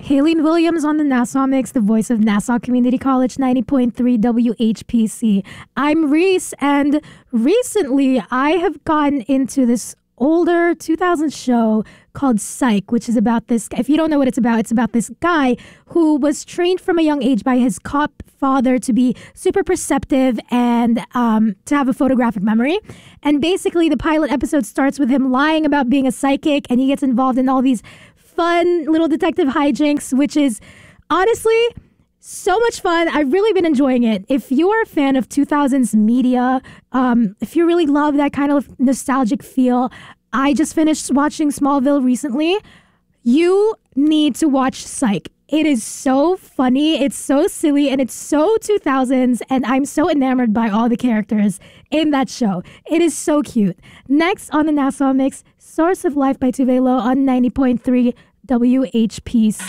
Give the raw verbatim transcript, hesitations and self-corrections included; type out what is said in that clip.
Haylene Williams on the Nassau Mix, the voice of Nassau Community College, ninety point three W H P C. I'm Reese, and recently I have gotten into this older two thousands show called Psych, which is about this, if you don't know what it's about, it's about this guy who was trained from a young age by his cop father to be super perceptive and um, to have a photographic memory. And basically the pilot episode starts with him lying about being a psychic, and he gets involved in all these fun little detective hijinks, which is honestly so much fun. I've really been enjoying it. If you are a fan of two thousands media, um, if you really love that kind of nostalgic feel, I just finished watching Smallville recently. You need to watch Psych. It is so funny, it's so silly, and it's so two thousands, and I'm so enamored by all the characters in that show. It is so cute. Next on the Nassau Mix, Source of Life by Tuvelo on ninety point three W H P C.